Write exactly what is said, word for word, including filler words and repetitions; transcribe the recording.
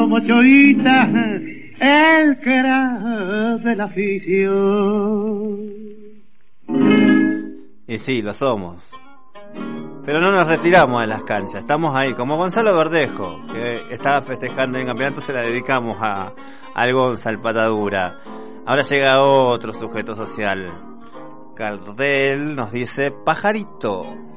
somos choritas, el que era de la afición. Y sí, lo somos. Pero no nos retiramos de las canchas, estamos ahí, como Gonzalo Verdejo, que estaba festejando en el campeonato, se la dedicamos a, al Gonza, al Patadura. Ahora llega otro sujeto social. Gardel nos dice: pajarito.